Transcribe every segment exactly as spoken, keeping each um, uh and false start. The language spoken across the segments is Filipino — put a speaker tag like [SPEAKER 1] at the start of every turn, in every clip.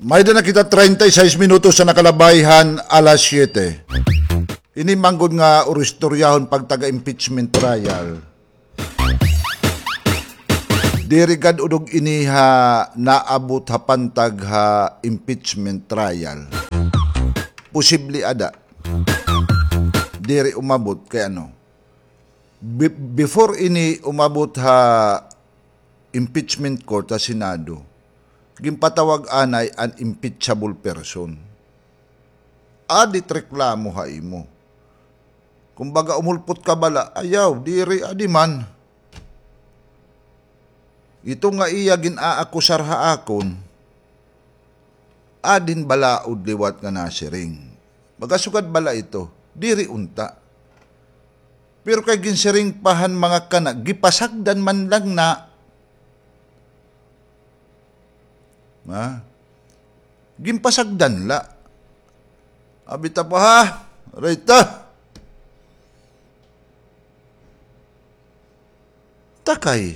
[SPEAKER 1] May na kita thirty-six minutos sa nakalabayhan alas siyete. Ini manggod nga oristoryahon pag taga-impeachment trial. Dirigad udog iniha naabot ha pantag ha impeachment trial. Posible ada. Diri umabot kay ano. Be- before ini umabot ha impeachment court sa Senado, gimpatawag anay an impeachable person. Adit reklamo ha imo. Kumbaga umulpot ka bala, ayaw, diri adiman. Ito nga iya ginaakusar ha akon, adin balaod liwat nga nasiring. Magasugad bala ito, diri unta. Pero kay ginsiring pahan mga kanak, gipasagdan man lang na. Ha? Gimpasagdan la. Abita pa ha, rayta. Takay.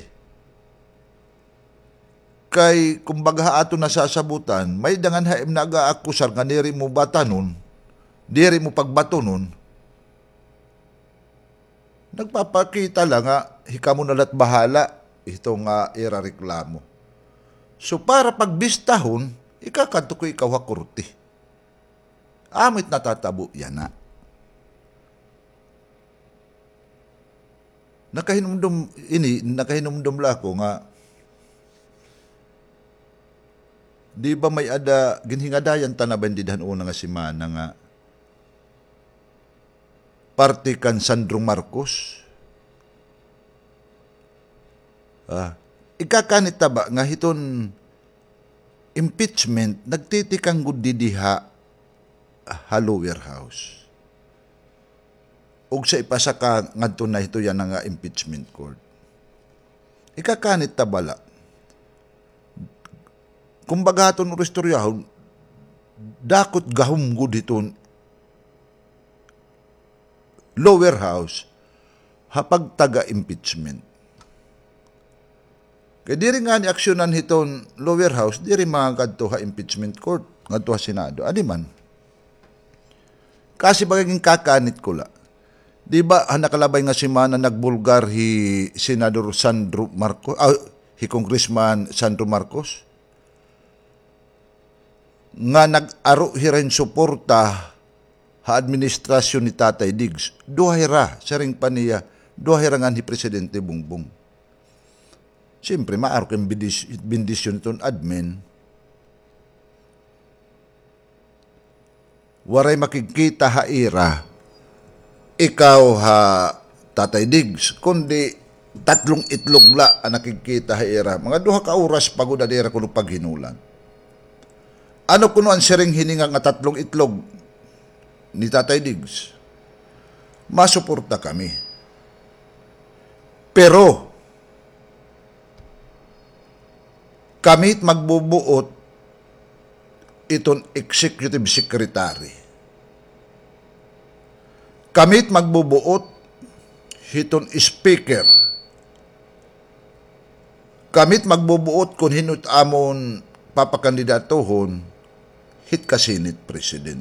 [SPEAKER 1] Kay kumbaga ato nasasabutan, may dangan haim na aga-akusar nga diri mo batanon, diri mo pagbatonon. Nagpapakita lang nga, hikamo nalat bahala, ito nga irareklamo. So para pagbistahon, ikakanto ko ikaw hakurti. Amit natatabo yan na. Nakahinumdum ini, nakahinumdum la ko nga, di ba may ada, ginhingadayan tanabandidan una nga si Mana nga, parte kan Sandro Marcos. Ah, ikakanit ba nga hiton impeachment, nagtitikang gudidiha ha lower house. Og sa ipasa ka ngadto na ito yan nga impeachment court. Ikakanit tabala. Kumbaga haton oristoryahon, dakot gahumgod hiton lower house hapag taga-impeachment. Kaya diri nga ni aksyonan hiton lower house, diri mga kadto ha impeachment court, ngadto ha Senado. Adi man. Kasi bagaging kakanit ko la. Di ba nakalabay nga si Mana nagbulgar hi Senador Sandro Marcos, ah, hi Congressman Sandro Marcos? Nga nag-aro hi rin suporta ha administrasyon ni Tatay Diggs. Duhayra, saring pa niya, duhayra nga ni Presidente Bongbong. Siyempre, maaro kang bindisyon itong admin. Waray makikita ha ira, ikaw ha Tatay Diggs, kundi tatlong itlog la ang nakikita ha ira. Mga duha ka oras pagod na ira kuno paghinulan. Ano kuno ang siring hininga nga tatlong itlog ni Tatay Diggs? Masuporta kami. Pero kamit magbubuot itong executive secretary. Kamit magbubuot itong speaker. Kamit magbubuot kung hinut amon papakandidatohon hit ka Senate President.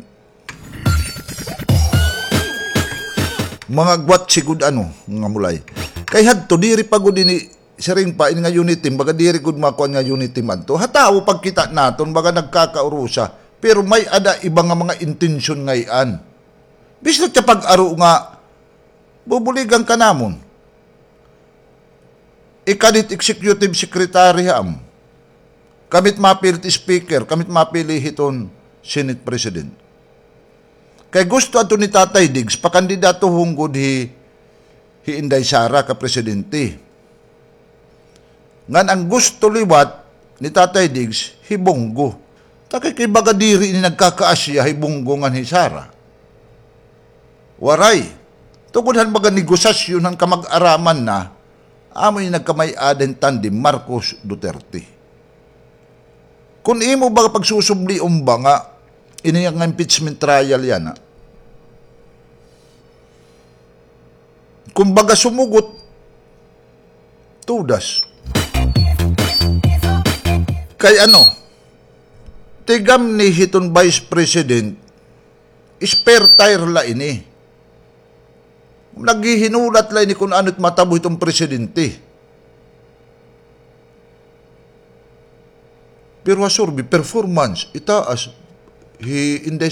[SPEAKER 1] Mga gwat sigud ano nga mulay. Kay hadto diri pagod ini siring pa in nga unit team, baga diri gud makuan nga unit team adto. Hataw pagkita naton baga nagkakaurusa, pero may ada iba nga mga intensyon ngayan. Bisto ta pag-aro nga bubuligan ka namon. Ikadit executive secretary ham. Kamit mapili speaker, kamit mapili hiton Senate President. Kay gusto ato ni Tatay Diggs pakandidato hunggod hi hi Inday Sara ka presidente. Ngan ang gusto liwat ni Tatay Diggs, hibonggo. Takay kay baga diri ni nagkakaasya, hibonggo ngan hi Sara. Waray, tugudhan baga negosasyon ng kamag-araman na, amoy nagkamay-aden tandem Marcos Duterte. Kung imo baga pagsusubli umba nga, ini ang impeachment trial yan ha. Kung baga sumugot, tudas. Kay ano, tigam ni hiton Vice President, spare tire la ini. Naghihinulat la ini kung ano't matabo itong presidente. Pero asurbi, performance, itaas, he, in the